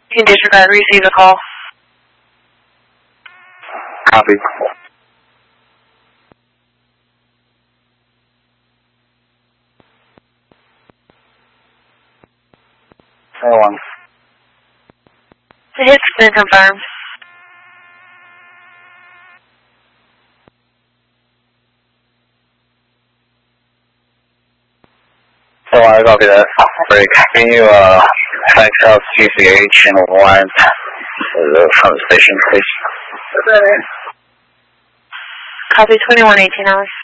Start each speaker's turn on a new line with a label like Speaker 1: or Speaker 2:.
Speaker 1: You can disregard, receive the call.
Speaker 2: Copy. Hold on.
Speaker 1: The hit's been confirmed.
Speaker 2: So I copy that. Break. Can you fax out GCH and one from the station, please?
Speaker 1: Copy 2118 hours.